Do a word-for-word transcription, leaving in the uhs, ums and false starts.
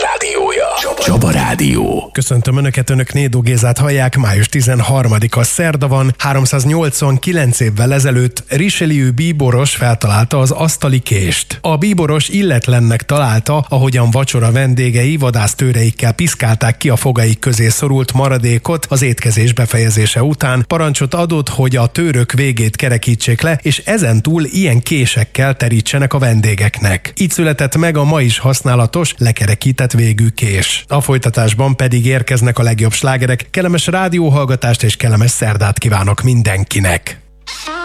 rádiója. Csaba, Csaba Rádió. Köszöntöm Önöket, Önök Nédó Gézát hallják, május tizenharmadika szerda van. háromszáznyolcvankilenc évvel ezelőtt Richelieu bíboros feltalálta az asztali kést. A bíboros illetlennek találta, ahogyan vacsora vendégei vadásztőreikkel piszkálták ki a fogaik közé szorult maradékot az étkezés befejezése után, parancsot adott, hogy a tőrök végét kerekítsék le, és ezentúl ilyen késekkel terítsenek a vendégeknek. Így született meg a ma is használatos, lekerekített végű kés. A folytatásban pedig érkeznek a legjobb slágerek. Kellemes rádióhallgatást és kellemes szerdát kívánok mindenkinek!